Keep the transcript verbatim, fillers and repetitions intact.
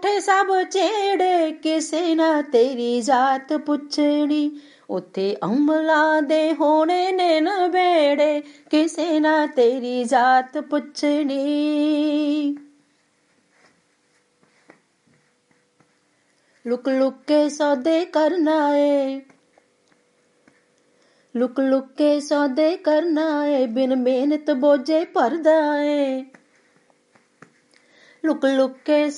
ਬੈਠੇ ਸਭ ਚੇੜੇ, ਕਿਸੇ ਨਾ ਤੇਰੀ ਜਾਤ ਪੁੱਛਣੀ। ਉੱਥੇ ਅਮਲਾਂ ਦੇ ਹੋਣੇ ਨੇ ਨਬੇੜੇ, ਕਿਸੇ ਨਾ ਤੇਰੀ ਜਾਤ ਪੁੱਛਣੀ। ਲੁਕ ਲੁਕ ਕੇ ਸੌਦੇ ਕਰਨਾ ਏ, ਲੁਕ ਲੁਕ ਕੇ ਸੌਦੇ ਕਰਨਾ ਏ, ਬਿਨ ਮਿਹਨਤ ਬੋਝੇ ਭਰਦਾ ਏ। ਲੁਕ ਲੁਕ ਕੇ